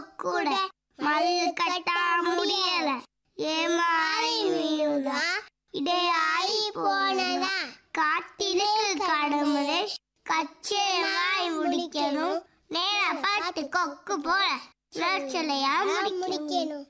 கூட மல்லு கட்டா முடியல ஏமாறி வீணுதா இடையாகி போனதா காத்திருக்கு கடவுளே கச்சேமாய் முடிக்கணும் நேர பாட்டு கொக்கு போல நச்சலையா முடிக்கணும்.